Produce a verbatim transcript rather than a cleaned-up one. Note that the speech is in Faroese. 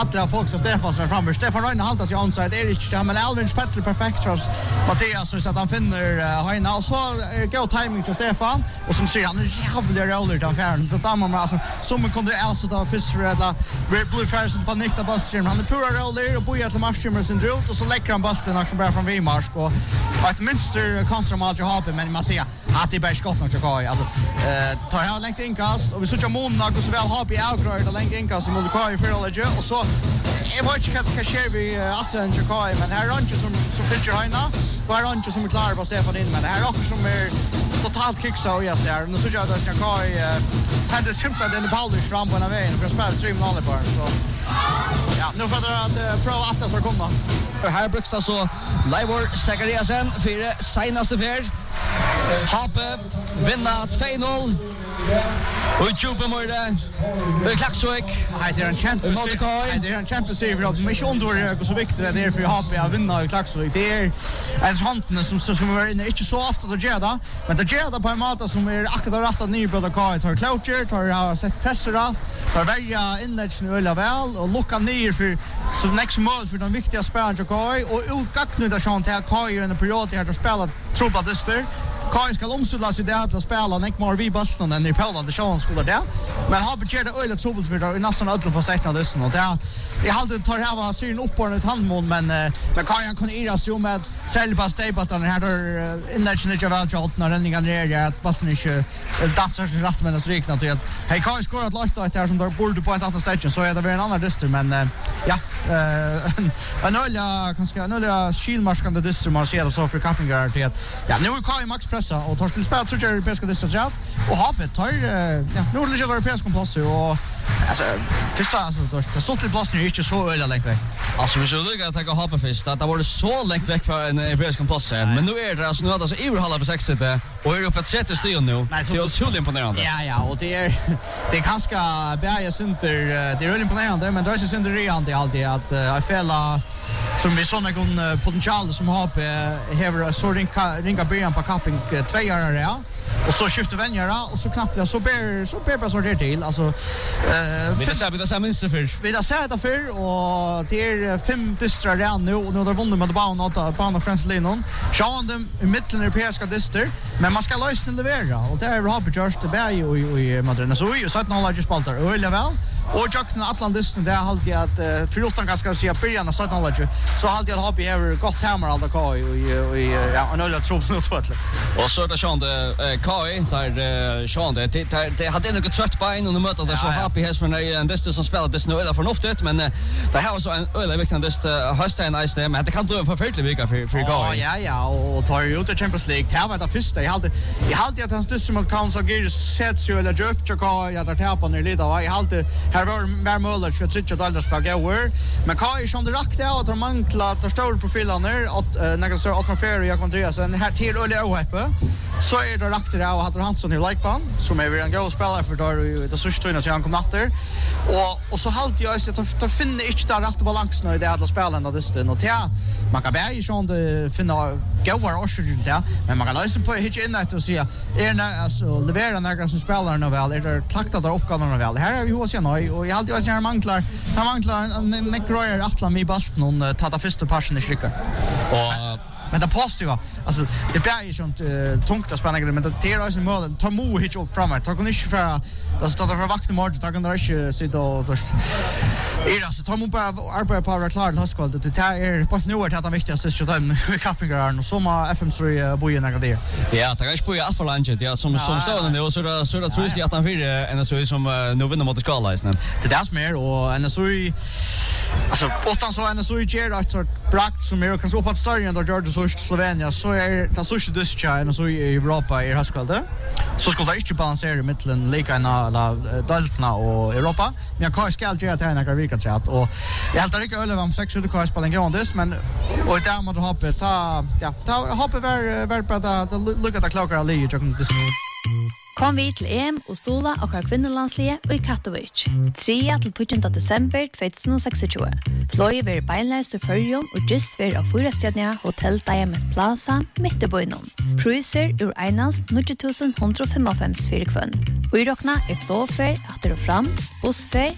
alla folk som Stefan som är framme. Stefan Röjne haltar sig onside. Erik, men Alvin fettler perfekt för oss. Mattias så att han finner Heina. Och så går timing till Stefan. Och som säger han är jävligt rolig till affären. Så dammar man alltså. Som kunde alltså ta först för att Blue Ferris på nickta bollen. Han är pura rolig och bojar till matchen sin drut. Och så lägger han bollen också bara från Vimarsk. Och ett mönster kontra Malta Hape. Men man ser att det är bara skott nog till Kai. Alltså, tar jag längt inkast. Och vi såg att Mona går så väl Hape i avgröjt. Och längt inkast som Kai i förra läget. Och så, jag vet inte vad sker vi att en Kai. Men här är inte som, som finns Heina. Och här är inte som är klar på att Stefan in. Men det här är också som är totalt kicksa och just där. Nu såg jag att Kai sände simpelt in i Paulus fram på den här vägen. För att spela tre minuter på den. Så ja, nu får jag att prova att det ska komma. För här bruks det så Leivor Zachariasen för senaste färd. Hape vinner två noll. Och Jupen var det. Det Klaxvik. Nej, det är en champion. Nej, det är en champion serie. Men inte undrar så viktigt det är för Hape att vinna i Klaxvik. Det är en hantene som som är inne inte så ofta att göra det, men det gör det på en måte som är akkurat rätt att nybroda Kai tar cloucher, tar har sett pressera, tar välja inläggen ölla väl och lucka ner för så next mål för de viktiga spelarna Kai och utgångspunkten där Sean till Kai i en period där att spela trubbla dyster. Kai ska omsluta sig där att spela och mer vi bollen än i Polen det Sean skulle där. Men har budget det öle trubbel för det nästan alla på sätta dysten och där jag hade tar här var syn upp på ett handmål men men Kai kan ira sig med själva staplat den här inläggen inte väl jalt när den ner att bollen inte dansar så rätt men det räknar till att hej Kai skorat lagt det här som där borde på en annan station så är det väl en annan dyster men ja en öliga kanske en öliga skilmarskande dyster man ser så för Kappingar till att ja nu är Kai max pressa och tar till spel så gör europeiska dyster och Hape tar ja nu är det ju europeiska plats och alltså första alltså det står till plats nu inte så öliga längt väck. Alltså vi så lycka att ta Hape först att det var så längt väck för en europeisk plats men nu är det alltså nu hade så över halva på sextio och är uppe på trettio steg nu. Det är otroligt imponerande. Ja ja och det är det är ganska bärga center det är väldigt imponerande men det är så center redan det alltid att jag fälla som vi såna kon potential som Hape har så ringa ringa början på Kapping två år ja. Och så skiftar vänjarna och så knappt jag så ber så ber så det till alltså eh vi det det minst för vi det säger det för och det är fem dystra redan nu och nu har vunnit med banan åt banan Frans Lennon. Sean dem i mitten europeiska dyster men man ska lösa den leverera och det är Hape just det bär ju i Madrid så ju så att någon just spaltar öl väl och Jackson Atlantis det är alltid att förlåtan ganska se början av sånt knowledge så alltid att Hape har gott hammer alla Kai och ja en öl tror nog tvåt och så där Sean det Kai där Sean det det hade något trött på en och möta där så Happy has för en dyster som spelar det snö eller förnuftigt men det här var så en öl viktigt dyster Höstein Ice där men det kan då för förfärligt vecka för för Kai ja ja och tar ju ut Champions League det var det första jag hade jag hade att hans dyster mot Council Gears set så eller djupt och Kai jag där tar på ner lite och jag hade här var mer möjligt för att sitta och alldeles på Gower men Kai som det rakte och att mankla tar stora profilerna att några så att man för jag kan dra så en här till öle öppe så är det rakt det och hade Hansson i likeban som är en god spelare för då det så stöna så han kom natter och och så halt jag så att finna inte där rätt balans nu i det alla spelen det stund och ja man kan bära ju sånt finna goar och så där men man kan läsa på hit in att se är när alltså leverera några som spelar nu väl är det klackat där uppgåvorna väl här är vi hos jag och jag alltid jag manklar han manklar en nekroyer atlan i basten och ta det första passion i stycken och men det positiva alltså det blir ju sånt uh, tungt att spänna men det är alltså mål tar mo hit upp framåt tar kan inte för det står för vakta margin tar kan det inte sitta och först är alltså tar mo bara arbeta på att klara högskolan det är på nu är det att viktigaste så där i Kappingar och som F M tre bojen där det ja det kanske på i alla fall landet ja som som så det så där så där tror jag att han vill en så som nu vinner mot skala is det är mer och en så alltså åttan så en så i ger att så brakt som är kan så på stadion där Georgia så Slovenia så är det så det så en så i Europa i högskolan så skulle det inte balansera mitten lika na la daltna och Europa men jag ska ge att han kan vika chat och jag helt inte öle om sex ut kan spela en gång det men och där måste hoppa ta ja ta hoppa var var på att look at the clock ali jag kan det Kom vi til E M og stola og har kvinnelandslige og i Katowice. tredje til tjuende desember tjuetusen seksogtjúgu. Fløy ver beinleis i Førjum og just ver av Fyrastjadnia Hotel Diamond Plaza midt i bøynum. Priser ur einast nio tusen one hundred fifty-fem fyrir kvønn. Uirokna er flåfer, atter og fram, bussfer,